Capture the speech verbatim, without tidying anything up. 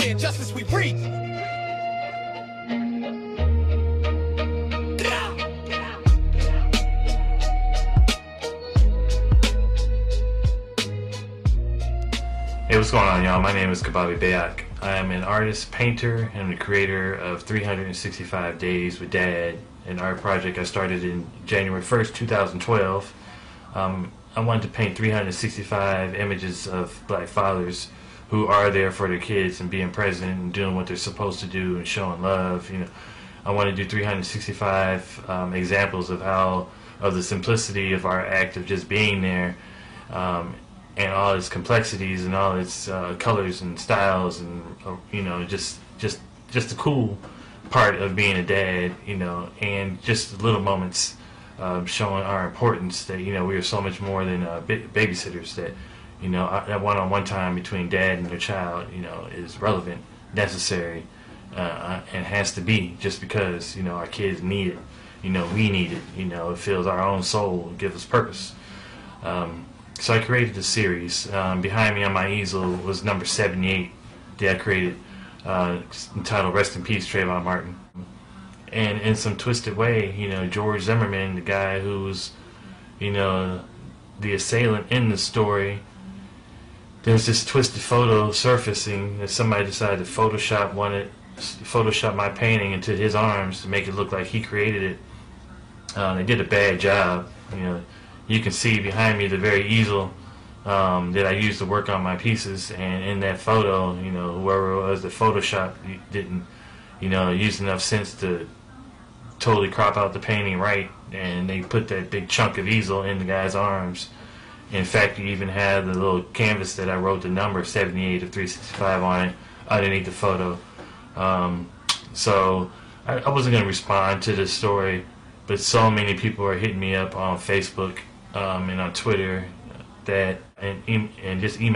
Injustice we preach. Hey, what's going on, y'all? My name is Kababi Bayak. I am an artist, painter, and the creator of three hundred sixty-five Days with Dad, an art project I started in January first, two thousand twelve. Um, I wanted to paint three hundred sixty-five images of black fathers who are there for their kids and being present and doing what they're supposed to do and showing love. You know, I want to do three hundred sixty-five um, examples of how, of the simplicity of our act of just being there. Um, and all its complexities and all its uh, colors and styles and uh, you know just just just the cool part of being a dad, you know, and just little moments uh, showing our importance that, you know, we are so much more than uh, babysitters, that, you know, that one-on-one time between dad and their child, you know, is relevant, necessary, uh, and has to be, just because, you know, our kids need it, you know, we need it, you know, it fills our own soul and gives us purpose. Um, So I created a series. Um, behind me on my easel was number seventy-eight that I created, uh, entitled "Rest in Peace, Trayvon Martin." And in some twisted way, you know, George Zimmerman, the guy who was, you know, the assailant in the story, there's this twisted photo surfacing that somebody decided to Photoshop wanted Photoshop my painting into his arms to make it look like he created it. Uh, they did a bad job, you know. You can see behind me the very easel um, that I used to work on my pieces, and in that photo, you know, whoever it was that Photoshop didn't, you know, use enough sense to totally crop out the painting right, and they put that big chunk of easel in the guy's arms. In fact, you even had the little canvas that I wrote the number seventy-eight of three sixty-five on it underneath the photo. Um, so I, I wasn't going to respond to this story, but so many people are hitting me up on Facebook Um, and on Twitter, that and and just email